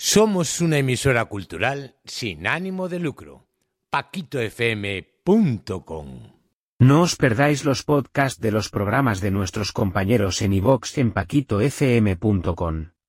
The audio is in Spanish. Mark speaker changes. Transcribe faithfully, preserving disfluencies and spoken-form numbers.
Speaker 1: Somos una emisora cultural sin ánimo de lucro. paquito f m punto com.
Speaker 2: No os perdáis los podcasts de los programas de nuestros compañeros en iVoox en paquito f m punto com.